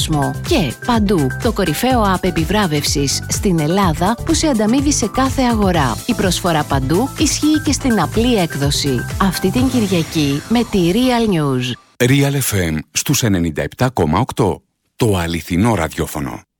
κόσμο. Και παντού το κορυφαίο app επιβράβευσης στην Ελλάδα που σε ανταμείβει σε κάθε αγορά. Η προσφορά παντού ισχύει και στην απλή έκδοση. Αυτή την Κυριακή με τη Real News. Real FM στους 97,8. Το αληθινό ραδιόφωνο.